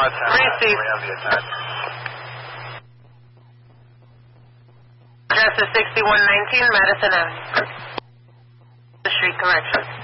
Receive. We have the attack. Address is 6119 Madison Avenue. The street correction.